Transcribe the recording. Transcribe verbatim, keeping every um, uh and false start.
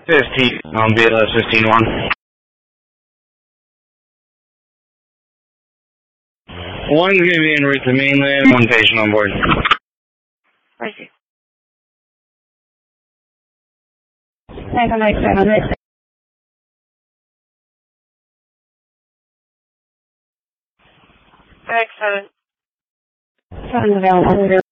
fifteen on B L S fifteen one. One's going to be en route to mainland, one patient on board. Thank you. Thank you. Excellent. Seven available.